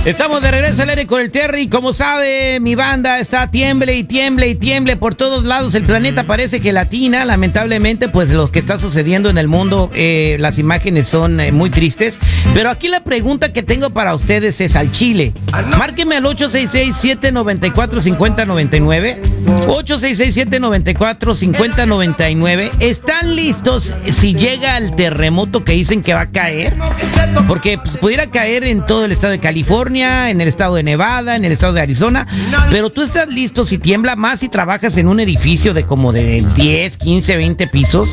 Estamos de regreso al aire con el Terry. Como sabe, mi banda está tiemble y tiemble y tiemble por todos lados. El planeta parece que latina. Lamentablemente, pues lo que está sucediendo en el mundo, las imágenes son muy tristes. Pero aquí la pregunta que tengo para ustedes es al chile. Márqueme al 866-794-5099. 866-794-5099. ¿Están listos si llega el terremoto que dicen que va a caer? Porque pues, pudiera caer en todo el estado de California, en el estado de Nevada, en el estado de Arizona, pero tú estás listo si tiembla más si trabajas en un edificio de como de 10, 15, 20 pisos.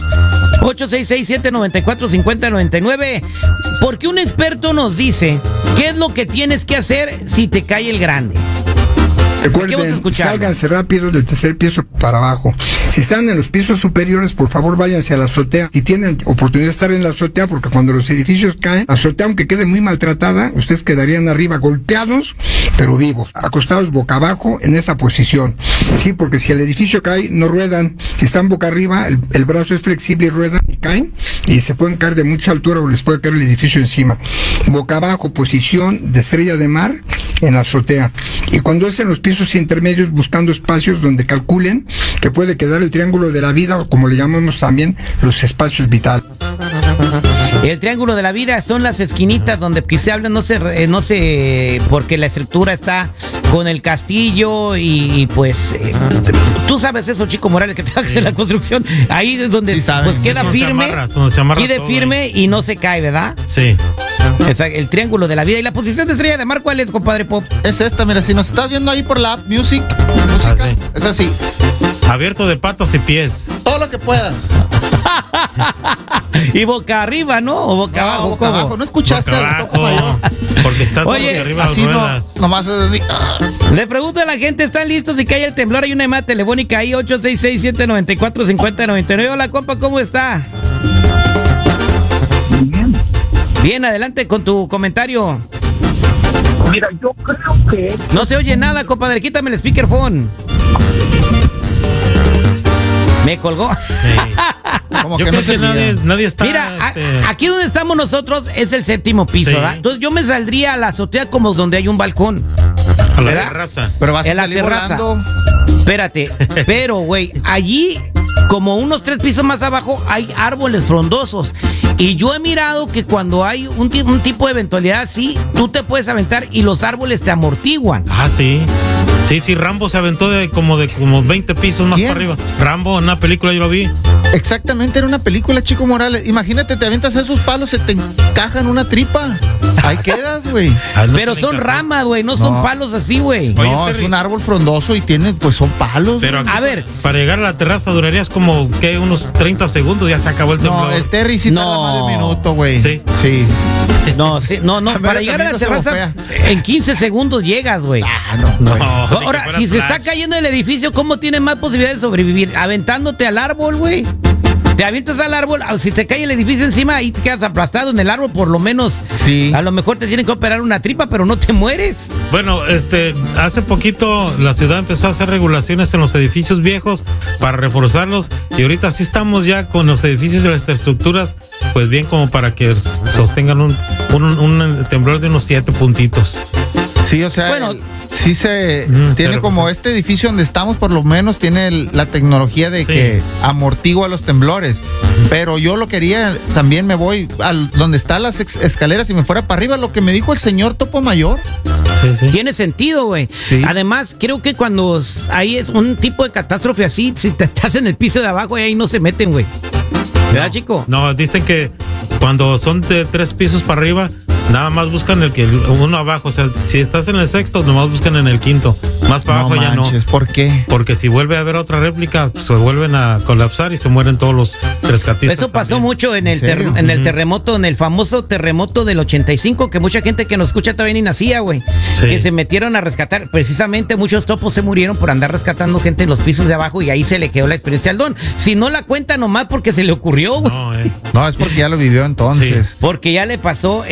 866-794-5099. Porque un experto nos dice qué es lo que tienes que hacer si te cae el grande. Recuerden, sálganse rápido del tercer piso para abajo. Si están en los pisos superiores, por favor váyanse a la azotea. Y tienen oportunidad de estar en la azotea, porque cuando los edificios caen, la azotea, aunque quede muy maltratada, ustedes quedarían arriba golpeados, pero vivos, acostados boca abajo en esa posición. Sí, porque si el edificio cae, no ruedan. Si están boca arriba, el brazo es flexible y ruedan y caen, y se pueden caer de mucha altura o les puede caer el edificio encima. Boca abajo, posición de estrella de mar en la azotea. Y cuando es en los pisos intermedios, buscando espacios donde calculen que puede quedar el triángulo de la vida, o como le llamamos también, los espacios vitales. El triángulo de la vida son las esquinitas donde se habla, no sé, porque la estructura está con el castillo y pues tú sabes eso, Chico Morales, que trabajas en la construcción. Ahí es donde sí, pues queda firme, quede firme y no se cae, ¿verdad? Sí. El triángulo de la vida. ¿Y la posición de estrella de mar cuál es, compadre Pop? Es esta, mira, si nos estás viendo ahí por la app Música, sí. Es así. Abierto de patas y pies. Todo lo que puedas. Y boca arriba, ¿no? O boca abajo. Boca abajo. ¿No escuchaste boca abajo, porque estás boca arriba. Así no, nomás es así. Le pregunto a la gente, ¿están listos si cae el temblor? Hay una llamada telefónica ahí, 866-794-5099. Hola, compa, ¿cómo está? Bien, adelante con tu comentario. Mira, yo creo que... No se oye nada, compadre, quítame el speakerphone. Me colgó. Sí. Como yo que creo no que nadie está... Mira, aquí donde estamos nosotros es el séptimo piso, sí. ¿verdad? Entonces yo me saldría a la azotea como donde hay un balcón. A la ¿verdad? terraza. Pero vas a en la salir terraza. volando. Espérate, pero güey, allí como unos 3 pisos más abajo hay árboles frondosos. Y yo he mirado que cuando hay un tipo de eventualidad así, tú te puedes aventar y los árboles te amortiguan. Ah, sí. Sí, Rambo se aventó de como 20 pisos más para arriba. Rambo, en una película yo lo vi. Exactamente, era una película, Chico Morales. Imagínate, te aventas esos palos, se te encajan una tripa. Ahí quedas, güey. Pero son ramas, güey, no son palos así, güey. No, es un árbol frondoso y tiene, pues son palos. Pero aquí, a ver, para llegar a la terraza durarías como, ¿qué? Unos 30 segundos, ya se acabó el temblor. No, el Terry sí tarda más de un minuto, güey. Sí. Sí. No, para llegar a la terraza en 15 segundos llegas, güey. No. Ahora, si se está cayendo el edificio, ¿cómo tienes más posibilidades de sobrevivir? Aventándote al árbol, güey. Te avientas al árbol, si te cae el edificio encima, ahí te quedas aplastado en el árbol, por lo menos. Sí. A lo mejor te tienen que operar una tripa, pero no te mueres. Bueno, hace poquito la ciudad empezó a hacer regulaciones en los edificios viejos para reforzarlos, y ahorita sí estamos ya con los edificios y las estructuras, pues bien como para que sostengan un temblor de unos 7 puntitos. Sí, o sea, bueno, sí se tiene como este edificio donde estamos, por lo menos tiene la tecnología de que amortigua los temblores. Pero yo lo quería, también me voy al donde están las escaleras y me fuera para arriba, lo que me dijo el señor Topo Mayor. Sí. Tiene sentido, güey. Sí. Además, creo que cuando hay es un tipo de catástrofe así, si te estás en el piso de abajo, ahí no se meten, güey. ¿Verdad, chico? No, dicen que cuando son de 3 pisos para arriba, nada más buscan uno abajo. O sea, si estás en el sexto, nomás buscan en el quinto. Más para abajo ya no. ¿Por qué? Porque si vuelve a haber otra réplica, pues se vuelven a colapsar y se mueren todos los rescatistas. Eso pasó también. mucho en el terremoto, en el famoso terremoto del 85, que mucha gente que nos escucha todavía ni nacía, güey. Sí. Que se metieron a rescatar. Precisamente muchos topos se murieron por andar rescatando gente en los pisos de abajo, y ahí se le quedó la experiencia al don. Si no la cuenta nomás porque se le ocurrió, güey. No, es porque ya lo vivió entonces. Sí. Porque ya le pasó. Entonces,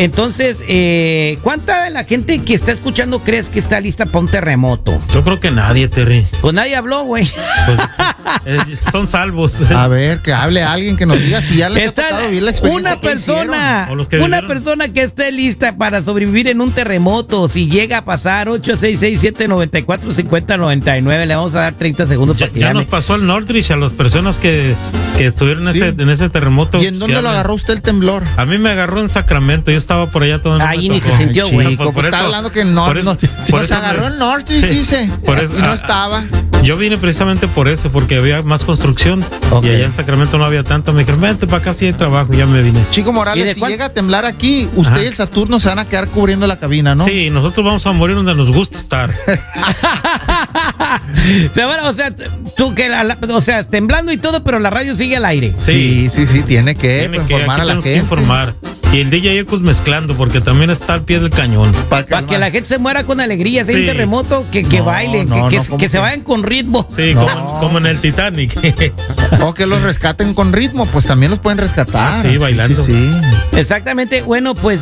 ustedes, ¿cuánta de la gente que está escuchando crees que está lista para un terremoto? Yo creo que nadie, Terry. Pues nadie habló, güey. Pues, son salvos. A ver, que hable alguien que nos diga si ya les ha tocado vivir la experiencia. Una persona que esté lista para sobrevivir en un terremoto, si llega a pasar 866-794-5099, le vamos a dar 30 segundos para que ya nos pasó al Northridge a las personas que estuvieron en ese terremoto. ¿Y en dónde lo agarró usted el temblor? A mí me agarró en Sacramento, yo estaba por allá todo. Ahí ni se sintió, güey. Por está hablando que no. Nos agarró el Northridge, dice. Por eso, y no estaba. Yo vine precisamente por eso, porque había más construcción. Okay. Y allá en Sacramento no había tanto. Me dijeron, vente para acá si hay trabajo, ya me vine. Chico Morales, si llega a temblar aquí, usted y el Saturno se van a quedar cubriendo la cabina, ¿no? Sí, nosotros vamos a morir donde nos gusta estar. Tú que temblando y todo, pero la radio sigue al aire. Sí, tiene que informar a la gente. Informar. Y el DJ Ecos mezclando, porque también está al pie del cañón. Para que la gente se muera con alegría, si hay un terremoto, que bailen, que se vayan con ritmo. Sí, como en el Titanic. O que los rescaten con ritmo, pues también los pueden rescatar. Sí, bailando. Sí. Exactamente, bueno, pues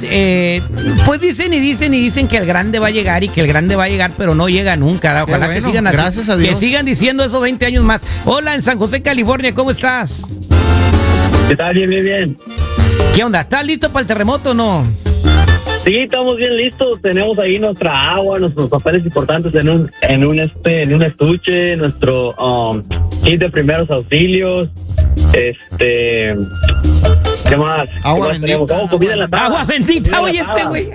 dicen que el grande va a llegar y que el grande va a llegar, pero no llega nunca. Ojalá que sigan así. Gracias a Dios. Que sigan diciendo eso 20 años más. Hola, en San José, California, ¿cómo estás? ¿Qué tal? Bien. ¿Qué onda? ¿Estás listo para el terremoto o no? Sí, estamos bien listos. Tenemos ahí nuestra agua, nuestros papeles importantes en un estuche, nuestro kit de primeros auxilios. ¿Qué más? Agua bendita. Comida enlatada. Agua bendita, oye, güey.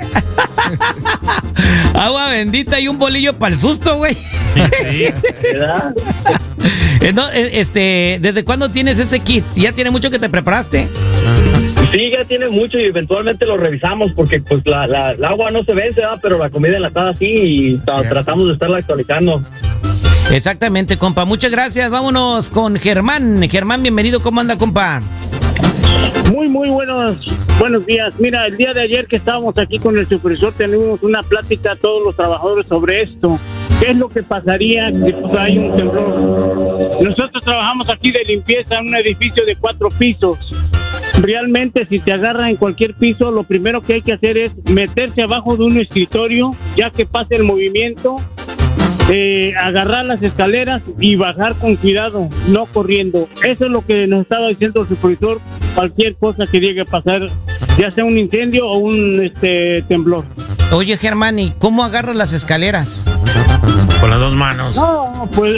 Agua bendita y un bolillo para el susto, güey. Sí. ¿Verdad? ¿Desde cuándo tienes ese kit? ¿Ya tiene mucho que te preparaste? Sí, ya tiene mucho y eventualmente lo revisamos porque pues la agua no se vence, ¿verdad? Pero la comida enlatada sí y tratamos de estarla actualizando. Exactamente, compa. Muchas gracias. Vámonos con Germán. Germán, bienvenido. ¿Cómo anda, compa? Muy buenos días. Mira, el día de ayer que estábamos aquí con el supervisor tenemos una plática todos los trabajadores sobre esto. ¿Qué es lo que pasaría si hay un temblor? Nosotros trabajamos aquí de limpieza en un edificio de 4 pisos. Realmente, si te agarran en cualquier piso, lo primero que hay que hacer es meterse abajo de un escritorio, ya que pase el movimiento, agarrar las escaleras y bajar con cuidado, no corriendo. Eso es lo que nos estaba diciendo el supervisor. Cualquier cosa que llegue a pasar, ya sea un incendio o un temblor. Oye, Germán, ¿y cómo agarras las escaleras? Con las 2 manos. No, pues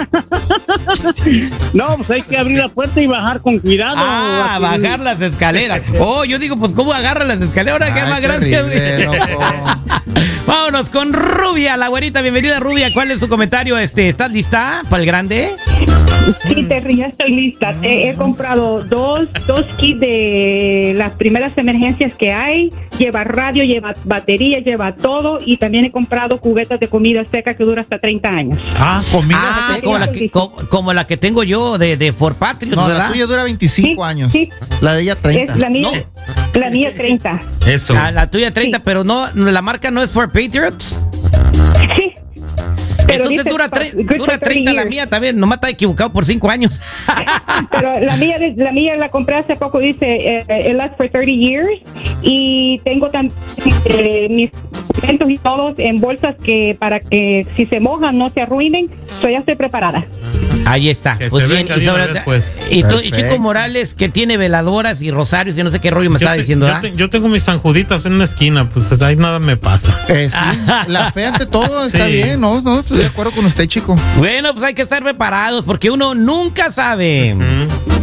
hay que abrir la puerta y bajar con cuidado. Bajar las escaleras. Yo digo, pues ¿cómo agarras las escaleras? Ahora qué más gracia. Vámonos con Rubia, la güerita. Bienvenida, Rubia. ¿Cuál es su comentario? ¿Estás lista para el grande? Sí, Terry, ya estoy lista. He comprado dos kits de las primeras emergencias que hay. Lleva radio, lleva batería, lleva todo. Y también he comprado cubetas de comida seca que dura hasta 30 años. Comida seca. Como la que tengo yo de Fort Patriot, no, ¿verdad? La tuya dura 25 años. Sí. La de ella 30. La mía 30. Eso. La tuya 30, sí. Pero no, la marca no es Fort Patriots. Sí. Pero entonces dura 30 la mía también, nomás está equivocado por 5 años. Pero la mía la compré hace poco, dice it lasts for 30 years. Y tengo también mis documentos y todos en bolsas para que si se mojan no se arruinen. Ya estoy preparada. Ahí está. Que pues se bien, y Chico Morales, que tiene veladoras y rosarios y no sé qué rollo me estaba diciendo. Yo tengo mis sanjuditas en una esquina, pues ahí nada me pasa. Sí. La fe ante todo está bien, ¿no? Estoy de acuerdo con usted, chico. Bueno, pues hay que estar preparados porque uno nunca sabe.